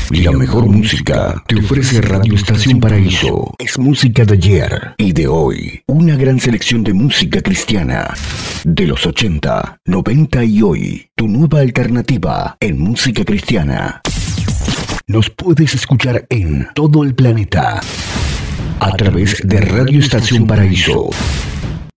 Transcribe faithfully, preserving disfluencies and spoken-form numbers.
La mejor música te ofrece Radio Estación Paraíso. Es música de ayer y de hoy. Una gran selección de música cristiana. De los ochenta, noventa y hoy. Tu nueva alternativa en música cristiana. Nos puedes escuchar en todo el planeta a través de Radio Estación Paraíso.